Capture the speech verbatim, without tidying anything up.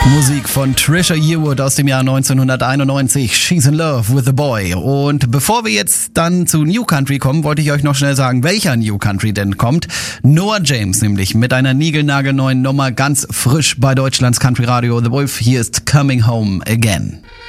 Musik von Trisha Yearwood aus dem Jahr neunzehnhunderteinundneunzig, She's in Love with a Boy. Und bevor wir jetzt dann zu New Country kommen, wollte ich euch noch schnell sagen, welcher New Country denn kommt. Noah James nämlich mit einer niegelnagelneuen Nummer, ganz frisch bei Deutschlands Country Radio. The Wolf, hier ist Coming Home Again.